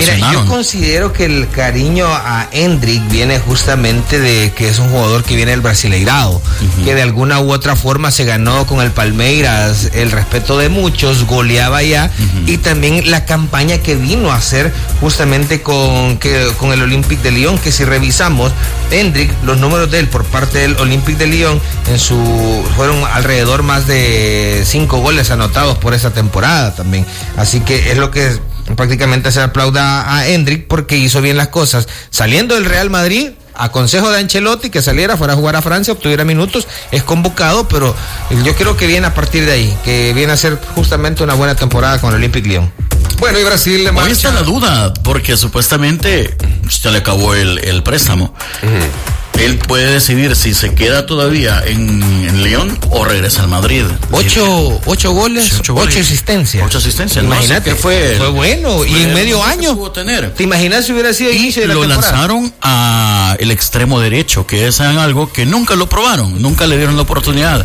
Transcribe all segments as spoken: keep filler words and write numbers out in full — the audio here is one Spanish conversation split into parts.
Mira, yo considero que el cariño a Endrick viene justamente de que es un jugador que viene del Brasileirado, uh-huh. que de alguna u otra forma se ganó con el Palmeiras el respeto de muchos, goleaba ya, uh-huh. y también la campaña que vino a hacer justamente con, que, con el Olympique de Lyon, que si revisamos, Endrick, los números de él por parte del Olympique de Lyon, en su fueron alrededor más de cinco goles anotados por esa temporada también, así que es lo que es, prácticamente se aplauda a Endrick porque hizo bien las cosas. Saliendo del Real Madrid, a consejo de Ancelotti, que saliera, fuera a jugar a Francia, obtuviera minutos, es convocado, pero yo creo que viene a partir de ahí, que viene a ser justamente una buena temporada con el Olympique Lyon. Bueno, y Brasil le marcha. Hoy está la duda, porque supuestamente ya le acabó el, el préstamo. Uh-huh. Él puede decidir si se queda todavía en, en Lyon o regresa al Madrid. Ocho, ocho goles, sí, ocho, goles, ocho asistencias. Ocho asistencias. Imagínate, no sé fue, fue bueno. Fue y en medio año. Tener. ¿Te imaginas si hubiera sido inicio de la lo temporada? Lanzaron a el extremo derecho, que es algo que nunca lo probaron, nunca le dieron la oportunidad.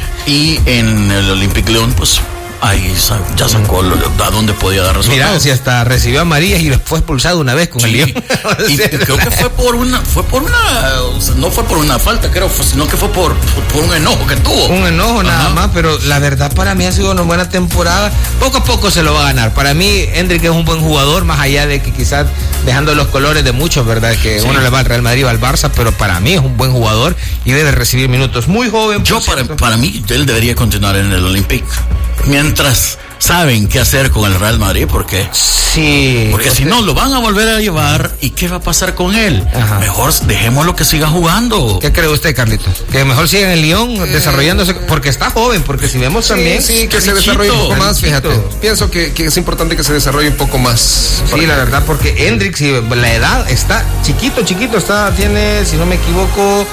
Y en el Olympique Lyon, pues ahí ya sacó a dónde podía dar resultados. Mira, si hasta recibió a María y fue expulsado una vez con sí. el Lyon. Y creo que fue por una, fue por una, o sea, no fue por una falta, creo, sino que fue por, por, por un enojo que tuvo. Un enojo Ajá. nada más, pero la verdad para mí ha sido una buena temporada. Poco a poco se lo va a ganar. Para mí, Endrick es un buen jugador, más allá de que quizás dejando los colores de muchos, ¿verdad? Que sí. uno le va al Real Madrid o al Barça, pero para mí es un buen jugador y debe recibir minutos. Muy joven. Yo, para, para mí, él debería continuar en el Olympique. Mientras saben qué hacer con el Real Madrid, porque sí, porque si no lo van a volver a llevar y qué va a pasar con él. Ajá. Mejor dejémoslo que siga jugando. ¿Qué cree usted, Carlitos? Que mejor siga en el Lyon eh, desarrollándose, porque está joven, porque si vemos sí, también sí, que se desarrolle un poco más, fíjate. Pienso que, que es importante que se desarrolle un poco más. Sí, la verdad, porque Endrick, si la edad está chiquito, chiquito, está, tiene, si no me equivoco,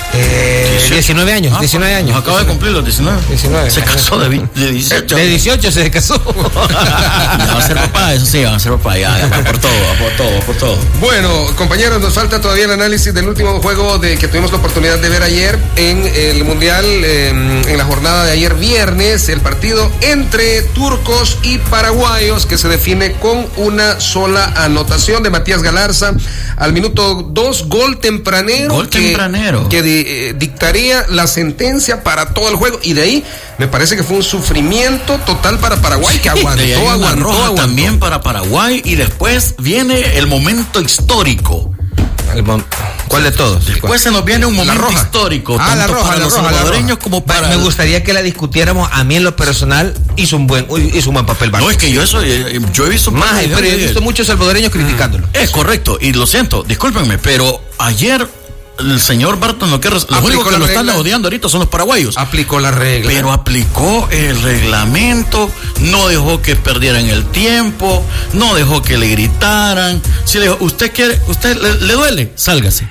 Eh, diecinueve años, ah, diecinueve años. Acaba de cumplir los diecinueve. diecinueve. Se casó de, de dieciocho. De dieciocho se casó. Ya va a ser papá, eso sí, va a ser papá, ya, ya va por todo, por todo, por todo. Bueno, compañeros, nos falta todavía el análisis del último juego de que tuvimos la oportunidad de ver ayer en el Mundial, eh, en la jornada de ayer viernes, el partido entre turcos y paraguayos que se define con una sola anotación de Matías Galarza al minuto dos, gol tempranero. Gol que, tempranero. Que de, eh, dictaría la sentencia para todo el juego, y de ahí me parece que fue un sufrimiento total para Paraguay, que aguantó, de ahí una aguantó, roja aguantó. También para Paraguay, y después viene el momento histórico. El mom- ¿Cuál de todos? Después ¿Cuál? se nos viene un momento histórico, ah, tanto la roja, para la los roja, salvadoreños como para... Me gustaría que la discutiéramos. A mí en lo personal hizo un buen hizo un buen papel. No, es que yo eso yo he visto más, pero yo he visto muchos salvadoreños criticándolo. Es correcto, y lo siento, discúlpenme, pero ayer el señor Barton, lo que los únicos que lo están odiando ahorita son los paraguayos. Aplicó la regla. Pero aplicó el reglamento, no dejó que perdieran el tiempo, no dejó que le gritaran. Si le dijo, usted quiere, usted le, le duele, sálgase.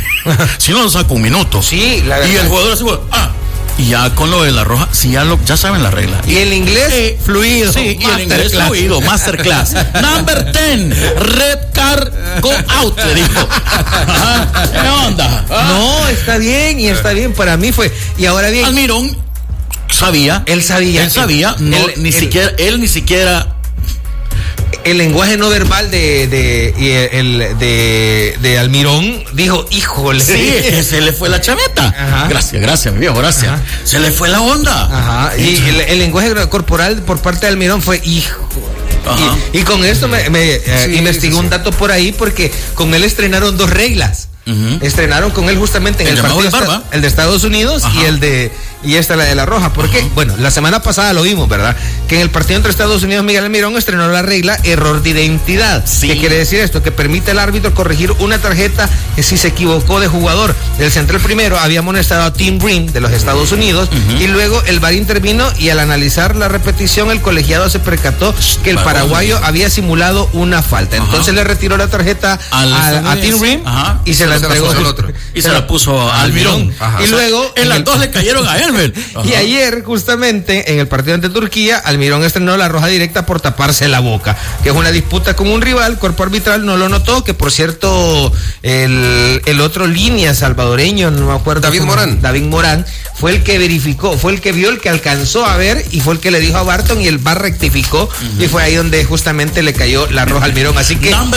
Si no, lo saca un minuto. Sí, la verdad. Y el jugador así, ah, y ya con lo de la roja, sí, ya lo, ya saben la regla. Y el inglés, eh, fluido. Sí, y el inglés fluido, masterclass. Number ten, red card, go out, le dijo. ¿Qué onda? No, está bien, y está bien, para mí fue. Y ahora bien. Almirón sabía. Él sabía. Él sabía, no, él, ni él, siquiera, él ni siquiera. El lenguaje no verbal de de, el, de, de Almirón dijo, híjole. Sí, se le fue la chaveta. Ajá. Gracias, gracias, mi viejo, gracias. Ajá. Se le fue la onda. Ajá. Y el, el lenguaje corporal por parte de Almirón fue, hijo. Y, y con esto me, me eh, sí, investigó sí, sí. un dato por ahí, porque con él estrenaron dos reglas. Uh-huh. Estrenaron con él justamente en el, el partido de el de Estados Unidos. Ajá. y el de y esta la de la roja. ¿Por qué? Uh-huh. Bueno, la semana pasada lo vimos, ¿verdad? Que en el partido entre Estados Unidos Miguel Almirón estrenó la regla error de identidad. Sí. ¿Qué quiere decir esto? Que permite al árbitro corregir una tarjeta que si se equivocó de jugador. El central primero había amonestado a Tim Green de los Estados Unidos, uh-huh. y luego el V A R intervino, y al analizar la repetición el colegiado se percató que el paraguayo había simulado una falta. Entonces uh-huh. le retiró la tarjeta a, a Tim Green y se la entregó al otro. Y se, se la puso a Almirón. Ajá. Y luego en las dos le cayeron a Elmer. Y ayer, justamente, en el partido ante Turquía, Almirón estrenó la roja directa por taparse la boca, que es una disputa con un rival. Cuerpo arbitral no lo notó, que por cierto, el, el otro línea salvadoreño, no me acuerdo. David cómo, Morán. David Morán, fue el que verificó, fue el que vio, el que alcanzó a ver, y fue el que le dijo a Barton, y el V A R rectificó, uh-huh. y fue ahí donde justamente le cayó la roja a Almirón. Así que...